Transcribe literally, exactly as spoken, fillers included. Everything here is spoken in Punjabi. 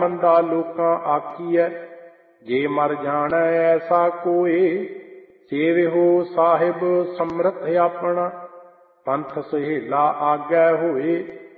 ਮੰਦਾ ਲੋਕਾਂ ਆਖੀਐ। ਜੇ ਮਰ ਜਾਣੈ ਐਸਾ ਕੋਏ, ਸੇਵਿਓ ਸਾਹਿਬ ਸਮਰਥ ਆਪਣਾ। ਪੰਥ ਸਹੇਲਾ ਆਗੈ ਹੋਏ,